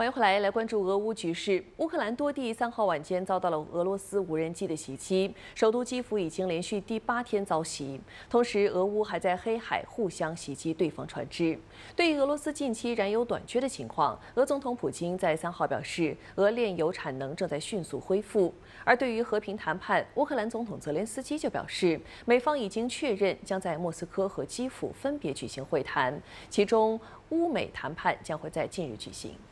欢迎回来，来关注俄乌局势。乌克兰多地3号晚间遭到了俄罗斯无人机的袭击，首都基辅已经连续第8天遭袭。同时，俄乌还在黑海互相袭击对方船只。对于俄罗斯近期燃油短缺的情况，俄总统普京在3号表示，俄炼油产能正在迅速恢复。而对于和平谈判，乌克兰总统泽连斯基就表示，美方已经确认将在莫斯科和基辅分别举行会谈，其中乌美谈判将会在近日举行。